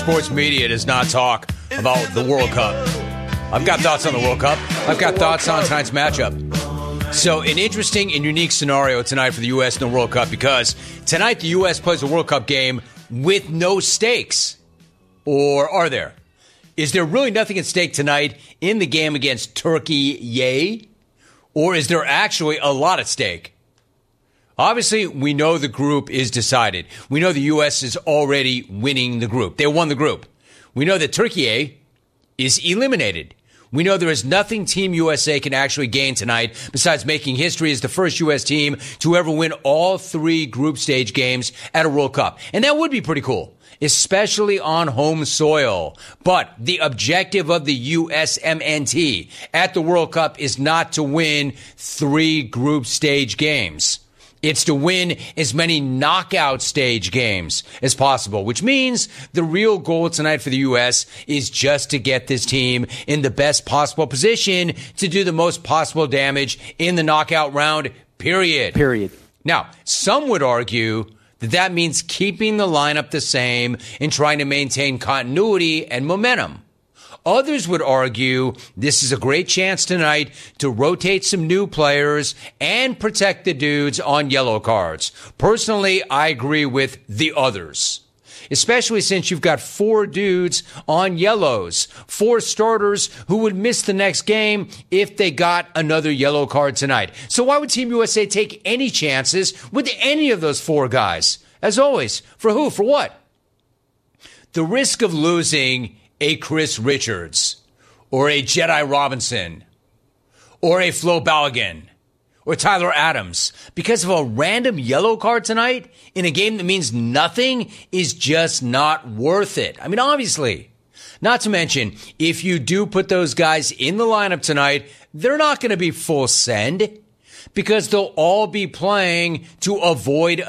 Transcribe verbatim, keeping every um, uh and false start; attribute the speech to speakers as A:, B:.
A: Sports media does not talk about the World Cup. I've got thoughts on the World Cup. I've got thoughts on tonight's matchup. So an interesting and unique scenario tonight for the U S in the World Cup, because tonight the U S plays a World Cup game with no stakes. Or are there? Is there really nothing at stake tonight in the game against Turkey, yay? Or is there actually a lot at stake? Obviously, we know the group is decided. We know the U S is already winning the group. They won the group. We know that Turkey is eliminated. We know there is nothing Team U S A can actually gain tonight besides making history as the first U S team to ever win all three group stage games at a World Cup. And that would be pretty cool, especially on home soil. But the objective of the U S M N T at the World Cup is not to win three group stage games. It's to win as many knockout stage games as possible, which means the real goal tonight for the U S is just to get this team in the best possible position to do the most possible damage in the knockout round, period.
B: Period.
A: Now, some would argue that that means keeping the lineup the same and trying to maintain continuity and momentum. Others would argue this is a great chance tonight to rotate some new players and protect the dudes on yellow cards. Personally, I agree with the others, especially since you've got four dudes on yellows, four starters who would miss the next game if they got another yellow card tonight. So why would Team U S A take any chances with any of those four guys? As always, for who? For what? The risk of losing a Chris Richards, or a Jedi Robinson, or a Flo Balogun, or Tyler Adams, because of a random yellow card tonight in a game that means nothing, is just not worth it. I mean, obviously. Not to mention, if you do put those guys in the lineup tonight, they're not going to be full send, because they'll all be playing to avoid